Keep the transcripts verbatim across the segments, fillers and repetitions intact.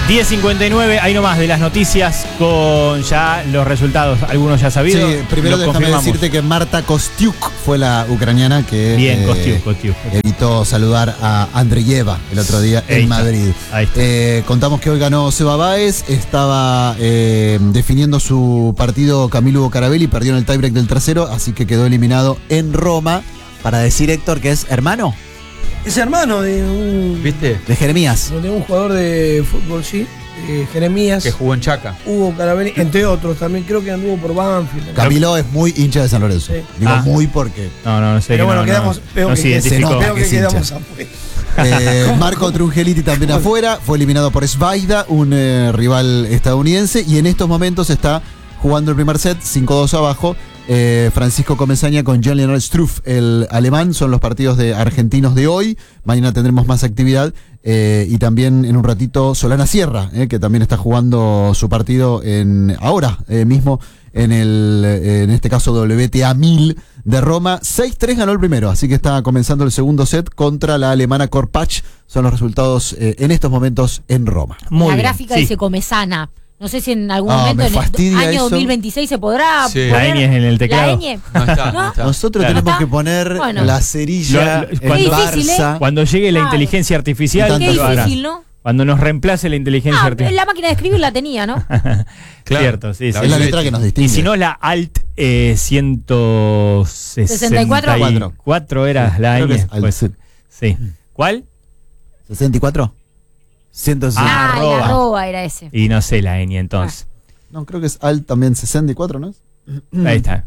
diez cincuenta y nueve, ahí nomás de las noticias con ya los resultados, algunos ya sabidos. Sí, primero déjame decirte que Marta Kostiuk fue la ucraniana que Bien, eh, Kostiuk, Kostiuk, Kostiuk. evitó saludar a Andreyeva el otro día Ahí en está, Madrid. ahí está. Eh, contamos que hoy ganó Seba Báez, estaba eh, definiendo su partido Camilo Hugo Carabelli, perdió en el tiebreak del tercero, así que quedó eliminado en Roma. Para decir, Héctor, que es hermano. Es hermano de un. ¿Viste? De Jeremías. De un jugador de fútbol, sí. De Jeremías. Que jugó en Chaca. Hugo Carabelli, entre otros. También creo que anduvo por Banfield. Camilo es muy hincha de San Lorenzo. Sí. Digo Ah. muy porque. No, no, no sé. Pero que bueno, no, quedamos. no, Peor no que, se identificó. se nota. peor que que es quedamos hincha. afuera. Eh, Marco Trungeliti también afuera, fue eliminado por Svaida, un eh, rival estadounidense, y en estos momentos está jugando el primer set, cinco dos abajo. Eh, Francisco Comesaña con Jan-Lennard Struff, el alemán, son los partidos de argentinos de hoy. Mañana tendremos más actividad. Eh, y también en un ratito Solana Sierra, eh, que también está jugando su partido en ahora eh, mismo en el eh, en este caso W T A mil de Roma. seis tres ganó el primero, así que está comenzando el segundo set contra la alemana Korpach. Son los resultados eh, en estos momentos en Roma. Muy la bien, gráfica sí. dice Comesana. No sé si en algún Ah, momento me en el fastidia año eso. dos mil veintiséis se podrá Sí. poner La ñ en el teclado. La ñ. No está, ¿No? no está. Nosotros Claro. tenemos ¿Está? que poner Bueno. la cerilla Lo- lo- en cuando- Qué difícil, ¿eh? Barça. Cuando llegue la Claro. inteligencia artificial, Qué lo Qué hará. difícil, ¿no? Cuando nos reemplace la inteligencia Ah, artificial. la máquina de escribir la tenía, ¿no? Claro. Cierto, sí, sí. La Es la Olivetti. letra que nos Y distingue. si no, la Alt eh, ciento sesenta y cuatro era la Creo que ñ. es Alt. Pues, sí. ¿Cuál? ¿sesenta y cuatro? ciento sesenta. Ah, Ah, arroba. la arroba era ese. Y no sé la ñ entonces. No, creo que es Alt también sesenta y cuatro, ¿no es? Ahí está.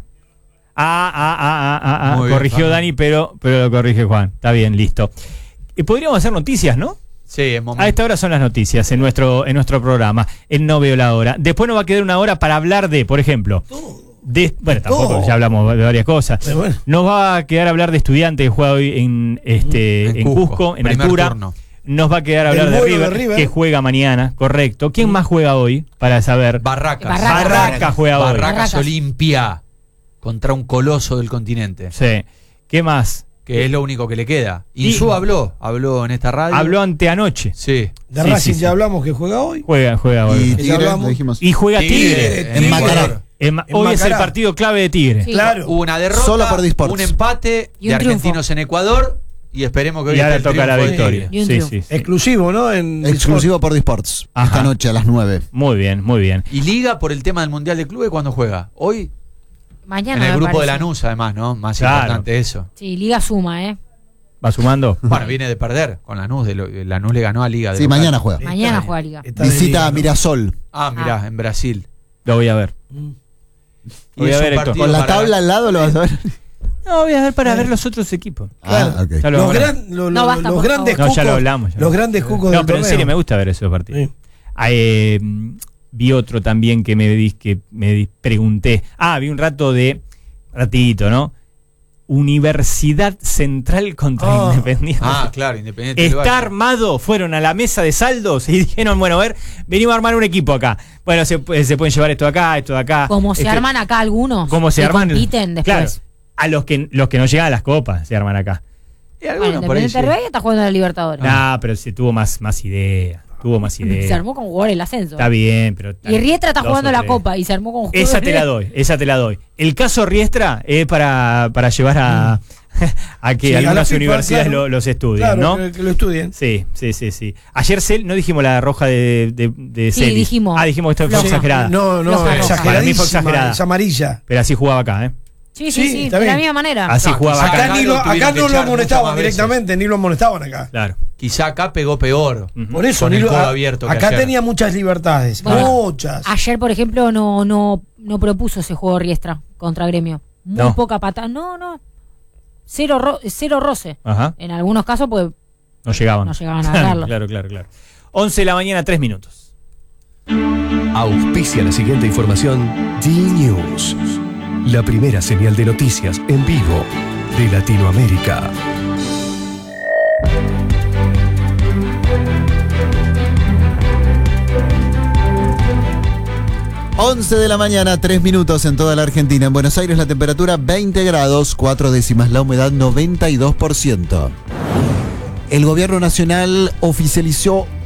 Ah, ah, ah, ah, ah, ah. Muy bien, Corrigió Juan. Dani, pero, pero lo corrige Juan. Está bien, listo. Y podríamos hacer noticias, ¿no? Sí, es momento. A esta hora son las noticias en nuestro, en nuestro programa. En No Veo la Hora. Después nos va a quedar una hora para hablar de, por ejemplo, de, bueno, tampoco, Todo. ya hablamos de varias cosas. Pero bueno. Nos va a quedar hablar de Estudiantes que juega hoy en, este, en, Cusco, en primer altura. turno. Nos va a quedar hablar El de vuelo River, de River. que juega mañana, correcto. ¿Quién más juega hoy? Para saber. Barracas. Barracas. Barracas juega hoy. Barracas Barracas. Olimpia. Contra un coloso del continente. Sí. ¿Qué más? Que es lo único que le queda. Y- Insú habló. Habló en esta radio. Habló anteanoche. Sí. De Sí, Racing sí, sí. ya hablamos que juega hoy. Juega, juega hoy. Y ya Tigre, hablamos. lo dijimos. Y juega Tigre. Tigre, en Macará. En ma- En hoy es el Macará. partido clave de Tigre. Sí. Claro. Hubo una derrota. Solo por Disports. Un empate Y de un triunfo. argentinos en Ecuador. Y esperemos que hoy Y ahora esté el toca la triunfo de victoria. Tigre. Y un Sí, triunfo. sí, sí. Exclusivo, ¿no? En Exclusivo por Disports. Ajá. Esta noche a las nueve. Muy bien, muy bien. Y Liga por el tema del Mundial de Clubes cuando juega. Hoy Mañana. en el me grupo de parece. Lanús, además, ¿no? Más Claro. importante eso. Sí, Liga suma, ¿eh? ¿Va sumando? Bueno, viene de perder con Lanús. De lo- Lanús le ganó a Liga. de Sí, local. mañana juega. Mañana Está- juega Liga. está de Visita liga, a ¿no? Mirasol. Ah, mirá, en Brasil. Lo voy a ver. Mm. Y Voy a es un ver, Héctor. partido Con la para- tabla al lado lo vas a ver. No, voy a ver para ver los otros equipos. Ah, ok. Ya lo Los, vamos a ver. gran- lo- No, lo- basta, los por grandes favor. No, ya cucos. lo hablamos, ya Los lo- grandes cucos No, del pero en torneo. serio me gusta ver esos partidos. Sí. Ah, eh, vi otro también que me, di- que me di- pregunté. Ah, vi un rato de. Ratito, ¿no? Universidad Central contra Ah. Independiente. Ah, claro, Independiente. del Está Valle. armado, fueron a la mesa de saldos y dijeron, bueno, a ver, venimos a armar un equipo acá. Bueno, se, pu- se pueden llevar esto de acá, esto de acá. Como se Este, arman acá algunos. ¿Cómo se que arman? compiten después. Claro, a los que, los que no llegan a las copas se arman acá. Y algunos Bueno, por ahí. Independiente sí. Rivera está jugando en la Libertadores. Nah, pero se tuvo más, más idea. Tuvo más Se idea. armó con jugadores el ascenso. Está bien, pero. Y Riestra está dos jugando o la tres. Copa y se armó con jugadores. Esa te la doy, esa te la doy. El caso Riestra es para, para llevar a, a que Sí, a la algunas FIFA, universidades claro. lo- los estudien, Claro, ¿no? que, que lo estudien. Sí, sí, sí, sí. Ayer Cel, no dijimos la roja de, de, de Sí, Celis. dijimos. Ah, dijimos que esto fue Floja. exagerada. No, no, Floja, exageradísima. Para mí fue exagerada. Es amarilla. Pero así jugaba acá, ¿eh? Sí, sí, Sí, sí, está de la bien. misma manera. Así No, jugaba quizá acá. Acá, Acá ni lo lo, tuvieron acá que no lo echar amonestaban muchas más veces. directamente, ni lo amonestaban acá. Claro. Quizá acá pegó peor. Ujú. Por eso, Con ni el lo- codo a- abierto que acá ayer. tenía muchas libertades. Bueno, muchas. Ayer, por ejemplo, no, no, no propuso ese juego Riestra contra Gremio. Muy No. poca patada. No, no. Cero, ro- cero roce. Ajá. En algunos casos, pues, No llegaban. no llegaban a ganarlo. Claro, claro, claro. once de la mañana, tres minutos. Auspicia la siguiente información D-News, la primera señal de noticias en vivo de Latinoamérica. once de la mañana, tres minutos en toda la Argentina. En Buenos Aires la temperatura veinte grados, cuatro décimas, la humedad noventa y dos por ciento. El gobierno nacional oficializó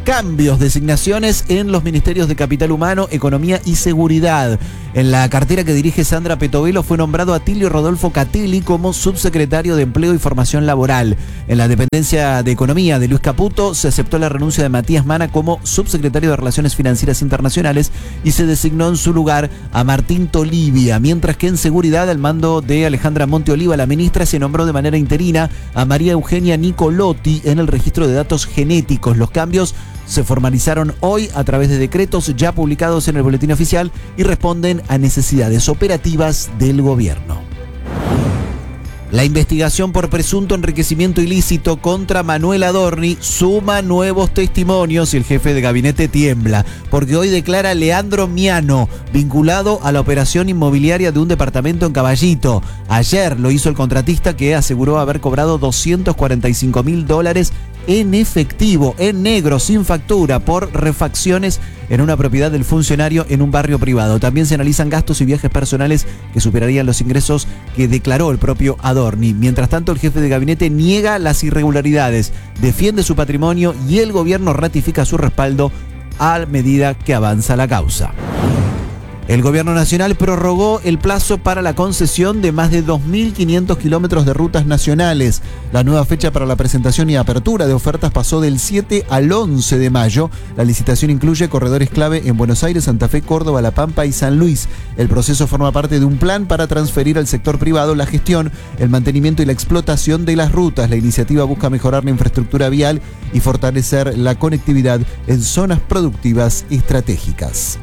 cambios, designaciones en los ministerios de Capital Humano, Economía y Seguridad. En la cartera que dirige Sandra Petovelo fue nombrado Atilio Rodolfo Catelli como subsecretario de Empleo y Formación Laboral. En la dependencia de Economía de Luis Caputo se aceptó la renuncia de Matías Mana como subsecretario de Relaciones Financieras Internacionales y se designó en su lugar a Martín Tolivia, mientras que en Seguridad, al mando de Alejandra Monteoliva, la ministra, se nombró de manera interina a María Eugenia Nicolotti en el registro de datos genéticos. Los cambios se formalizaron hoy a través de decretos ya publicados en el boletín oficial y responden a necesidades operativas del gobierno. La investigación por presunto enriquecimiento ilícito contra Manuel Adorni suma nuevos testimonios y el jefe de gabinete tiembla, porque hoy declara Leandro Miano, vinculado a la operación inmobiliaria de un departamento en Caballito. Ayer lo hizo el contratista, que aseguró haber cobrado doscientos cuarenta y cinco mil dólares en efectivo, en negro, sin factura, por refacciones en una propiedad del funcionario en un barrio privado. También se analizan gastos y viajes personales que superarían los ingresos que declaró el propio Adorni. Mientras tanto, el jefe de gabinete niega las irregularidades, defiende su patrimonio y el gobierno ratifica su respaldo a medida que avanza la causa. El gobierno nacional prorrogó el plazo para la concesión de más de dos mil quinientos kilómetros de rutas nacionales. La nueva fecha para la presentación y apertura de ofertas pasó del siete al once de mayo. La licitación incluye corredores clave en Buenos Aires, Santa Fe, Córdoba, La Pampa y San Luis. El proceso forma parte de un plan para transferir al sector privado la gestión, el mantenimiento y la explotación de las rutas. La iniciativa busca mejorar la infraestructura vial y fortalecer la conectividad en zonas productivas estratégicas.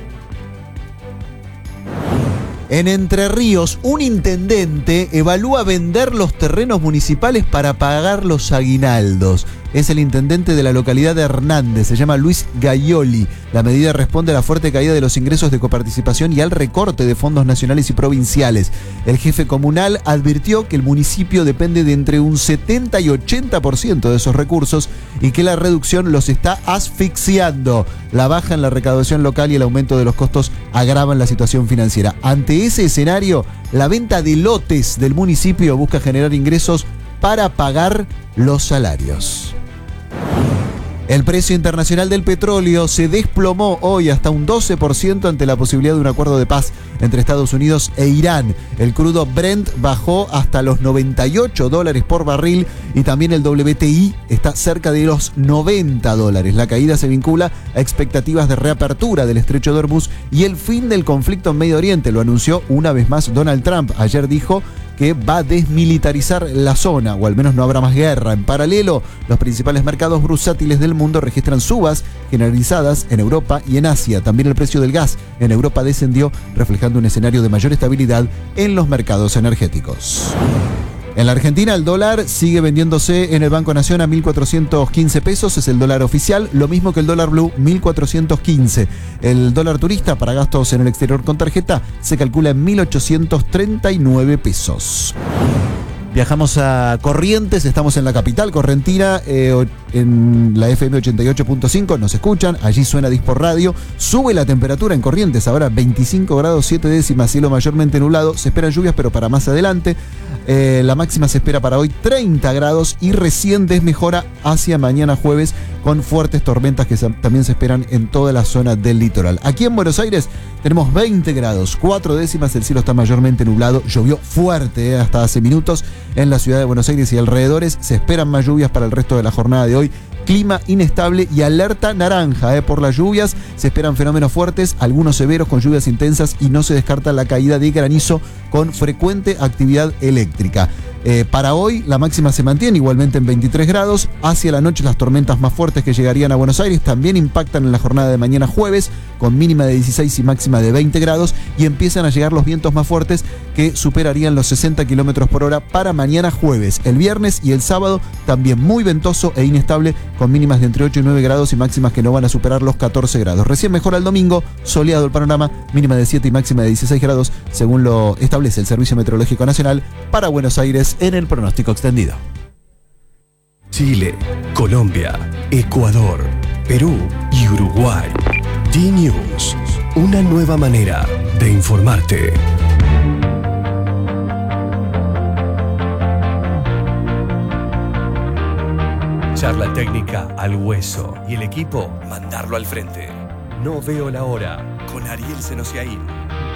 En Entre Ríos, un intendente evalúa vender los terrenos municipales para pagar los aguinaldos. Es el intendente de la localidad de Hernández, se llama Luis Gaioli. La medida responde a la fuerte caída de los ingresos de coparticipación y al recorte de fondos nacionales y provinciales. El jefe comunal advirtió que el municipio depende de entre un setenta y ochenta por ciento de esos recursos y que la reducción los está asfixiando. La baja en la recaudación local y el aumento de los costos agravan la situación financiera. Ante ese escenario, la venta de lotes del municipio busca generar ingresos para pagar los salarios. El precio internacional del petróleo se desplomó hoy hasta un doce por ciento ante la posibilidad de un acuerdo de paz entre Estados Unidos e Irán. El crudo Brent bajó hasta los noventa y ocho dólares por barril y también el W T I está cerca de los noventa dólares. La caída se vincula a expectativas de reapertura del estrecho de Hormuz y el fin del conflicto en Medio Oriente. Lo anunció una vez más Donald Trump. Ayer dijo que va a desmilitarizar la zona, o al menos no habrá más guerra. En paralelo, los principales mercados bursátiles del mundo registran subas generalizadas en Europa y en Asia. También el precio del gas en Europa descendió, reflejando un escenario de mayor estabilidad en los mercados energéticos. En la Argentina, el dólar sigue vendiéndose en el Banco Nación a mil cuatrocientos quince pesos, es el dólar oficial, lo mismo que el dólar blue, mil cuatrocientos quince. El dólar turista para gastos en el exterior con tarjeta se calcula en mil ochocientos treinta y nueve pesos. Viajamos a Corrientes, estamos en la capital correntina, eh, en la F M ochenta y ocho punto cinco, nos escuchan, allí suena Dispor Radio. Sube la temperatura en Corrientes, ahora veinticinco grados siete décimas, cielo mayormente nublado, se esperan lluvias pero para más adelante. Eh, la máxima se espera para hoy treinta grados y recién desmejora hacia mañana jueves con fuertes tormentas que se, también se esperan en toda la zona del litoral. Aquí en Buenos Aires tenemos veinte grados, cuatro décimas, el cielo está mayormente nublado, llovió fuerte eh, hasta hace minutos en la ciudad de Buenos Aires y alrededores. Se esperan más lluvias para el resto de la jornada de hoy. Clima inestable y alerta naranja eh, por las lluvias. Se esperan fenómenos fuertes, algunos severos con lluvias intensas y no se descarta la caída de granizo con frecuente actividad eléctrica. Eh, para hoy la máxima se mantiene igualmente en veintitrés grados. Hacia la noche las tormentas más fuertes que llegarían a Buenos Aires también impactan en la jornada de mañana jueves con mínima de dieciséis y máxima de veinte grados y empiezan a llegar los vientos más fuertes que superarían los sesenta kilómetros por hora para mañana jueves. El viernes y el sábado también muy ventoso e inestable con mínimas de entre ocho y nueve grados y máximas que no van a superar los catorce grados. Recién mejora el domingo, soleado el panorama, mínima de siete y máxima de dieciséis grados según lo establece el Servicio Meteorológico Nacional para Buenos Aires en el pronóstico extendido. Chile, Colombia, Ecuador, Perú y Uruguay. D-News, una nueva manera de informarte. Charla técnica al hueso y el equipo mandarlo al frente. No veo la hora con Ariel Senosiaín.